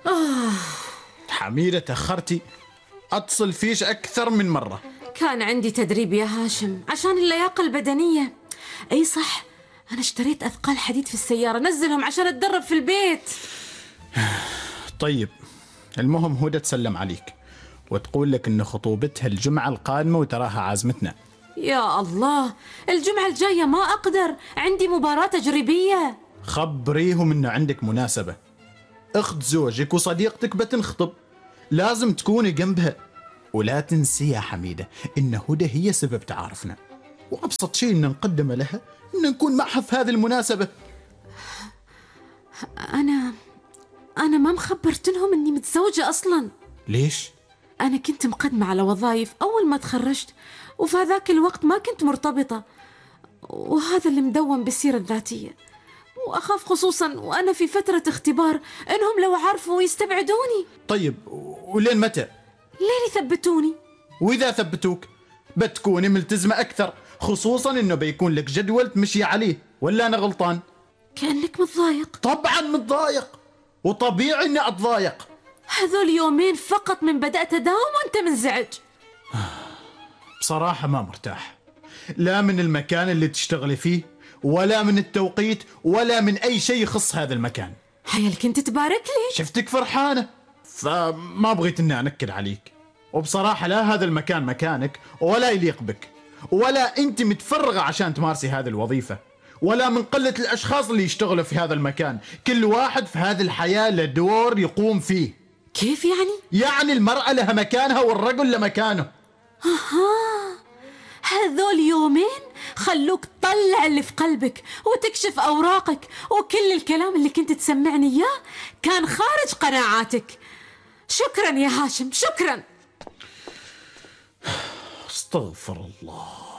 حميدة تأخرتي، أتصل فيش أكثر من مرة. كان عندي تدريب يا هاشم عشان اللياقة البدنية. أي صح، أنا اشتريت أثقال حديد في السيارة، نزلهم عشان أتدرب في البيت. طيب، المهم هدى تسلم عليك وتقول لك إن خطوبتها الجمعة القادمة وتراها عازمتنا. يا الله، الجمعة الجاية ما أقدر، عندي مباراة تجريبية. خبريهم إنه عندك مناسبة، أخت زوجك وصديقتك بتنخطب، لازم تكوني جنبها. ولا تنسي يا حميدة إن هدى هي سبب تعارفنا، وأبسط شيء إن نقدم لها إن نكون معها في هذه المناسبة. أنا ما مخبرت لهم إني متزوجة أصلاً. ليش؟ أنا كنت مقدمة على وظائف أول ما تخرجت، وفي هذاك الوقت ما كنت مرتبطة، وهذا اللي مدون بالسيرة الذاتية. وأخاف خصوصاً وأنا في فترة اختبار إنهم لو عرفوا يستبعدوني. طيب ولين متى؟ ليه يثبتوني؟ وإذا ثبتوك بتكوني ملتزمة أكثر، خصوصاً إنه بيكون لك جدول تمشي عليه. ولا أنا غلطان؟ كأنك متضايق. طبعاً متضايق، وطبيعي إني أتضايق. هذول يومين فقط من بدأت أداوم وأنت منزعج. بصراحة ما مرتاح، لا من المكان اللي تشتغلي فيه، ولا من التوقيت، ولا من أي شيء يخص هذا المكان. حيال كنت تبارك لي. شفتك فرحانة فما بغيت إني أنكد عليك. وبصراحة لا هذا المكان مكانك، ولا يليق بك، ولا أنت متفرغة عشان تمارسي هذه الوظيفة، ولا من قلة الأشخاص اللي يشتغلوا في هذا المكان. كل واحد في هذه الحياة له دور يقوم فيه. كيف يعني؟ يعني المرأة لها مكانها والرجل له مكانه. هذول يومين خلوك تطلع اللي في قلبك وتكشف أوراقك، وكل الكلام اللي كنت تسمعني إياه كان خارج قناعاتك. شكرا يا هاشم، شكرا. استغفر الله.